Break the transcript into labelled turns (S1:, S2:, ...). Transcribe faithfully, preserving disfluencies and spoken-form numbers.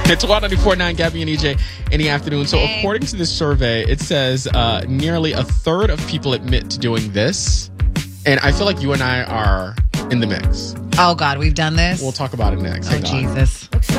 S1: It's one ninety-four point nine Gabby and E J in the afternoon. So
S2: Hey.
S1: according to this survey, it says uh, nearly a third of people admit to doing this. And I feel like you and I are in the mix.
S2: Oh, God, we've done this?
S1: We'll talk about it next.
S2: Oh,
S1: Hang on.
S2: Jesus.